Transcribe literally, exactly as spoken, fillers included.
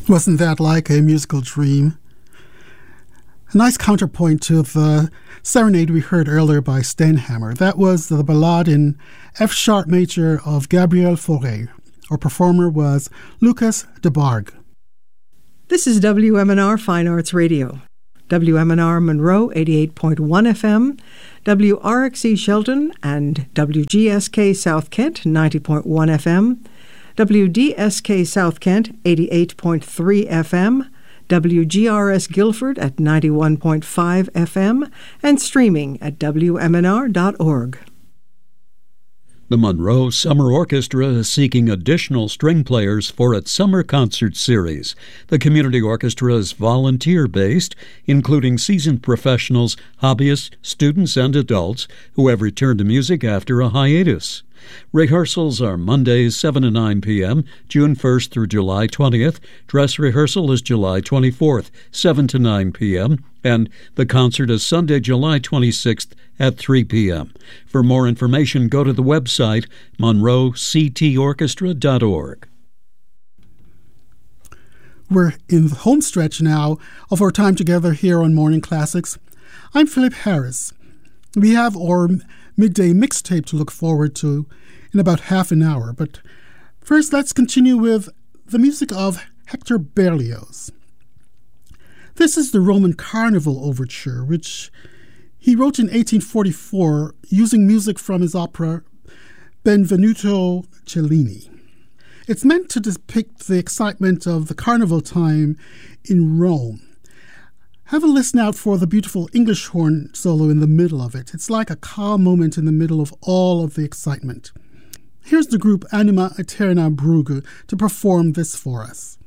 Wasn't that like a musical dream? A nice counterpoint to the serenade we heard earlier by Steinhammer. That was the ballade in F-sharp major of Gabriel Fauré. Our performer was Lucas Debargue. This is W M N R Fine Arts Radio. W M N R Monroe eighty-eight point one F M, W R X E Shelton and W G S K South Kent ninety point one F M, W D S K South Kent eighty-eight point three F M, W G R S Guilford at ninety-one point five F M, and streaming at W M N R dot org. The Monroe Summer Orchestra is seeking additional string players for its summer concert series. The community orchestra is volunteer-based, including seasoned professionals, hobbyists, students, and adults who have returned to music after a hiatus. Rehearsals are Mondays seven to nine p.m., June first through July twentieth. Dress rehearsal is July twenty-fourth, seven to nine p.m., and the concert is Sunday, July twenty-sixth at three p.m. For more information, go to the website monroe c t orchestra dot org. We're in the home stretch now of our time together here on Morning Classics. I'm Philip Harris. We have our midday mixtape to look forward to in about half an hour, but first let's continue with the music of Hector Berlioz. This is the Roman Carnival Overture, which he wrote in eighteen forty-four using music from his opera Benvenuto Cellini. It's meant to depict the excitement of the carnival time in Rome. Have a listen out for the beautiful English horn solo in the middle of it. It's like a calm moment in the middle of all of the excitement. Here's the group Anima Eterna Brugge to perform this for us.